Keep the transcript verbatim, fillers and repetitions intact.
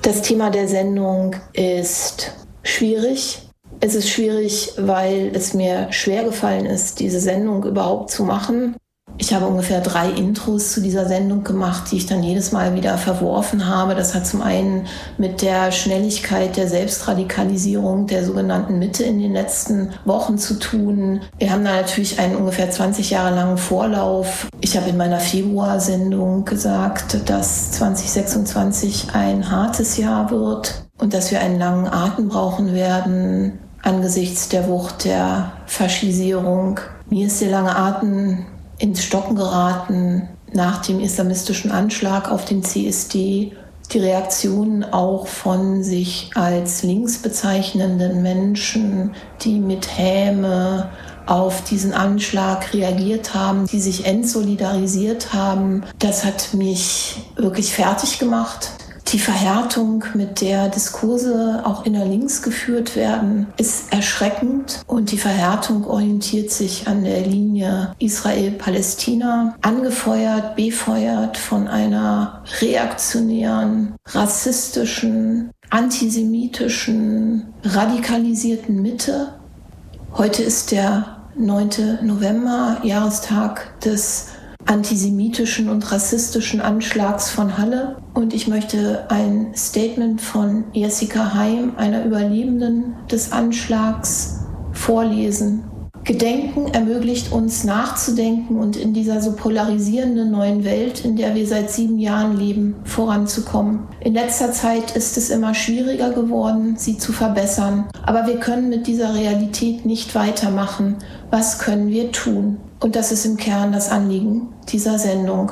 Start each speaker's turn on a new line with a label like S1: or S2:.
S1: Das Thema der Sendung ist schwierig. Es ist schwierig, weil es mir schwer gefallen ist, diese Sendung überhaupt zu machen. Ich habe ungefähr drei Intros zu dieser Sendung gemacht, die ich dann jedes Mal wieder verworfen habe. Das hat zum einen mit der Schnelligkeit der Selbstradikalisierung der sogenannten Mitte in den letzten Wochen zu tun. Wir haben da natürlich einen ungefähr zwanzig Jahre langen Vorlauf. Ich habe in meiner Februarsendung gesagt, dass zwanzig sechsundzwanzig ein hartes Jahr wird und dass wir einen langen Atem brauchen werden angesichts der Wucht der Faschisierung. Mir ist der lange Atem ins Stocken geraten nach dem islamistischen Anschlag auf den C S D. Die Reaktionen auch von sich als links bezeichnenden Menschen, die mit Häme auf diesen Anschlag reagiert haben, die sich entsolidarisiert haben, das hat mich wirklich fertig gemacht. Die Verhärtung, mit der Diskurse auch innerlinks geführt werden, ist erschreckend. Und die Verhärtung orientiert sich an der Linie Israel-Palästina, angefeuert, befeuert von einer reaktionären, rassistischen, antisemitischen, radikalisierten Mitte. Heute ist der neunte November, Jahrestag des antisemitischen und rassistischen Anschlags von Halle. Und ich möchte ein Statement von Jessica Heim, einer Überlebenden des Anschlags, vorlesen. Gedenken ermöglicht uns nachzudenken und in dieser so polarisierenden neuen Welt, in der wir seit sieben Jahren leben, voranzukommen. In letzter Zeit ist es immer schwieriger geworden, sie zu verbessern. Aber wir können mit dieser Realität nicht weitermachen. Was können wir tun? Und das ist im Kern das Anliegen dieser Sendung.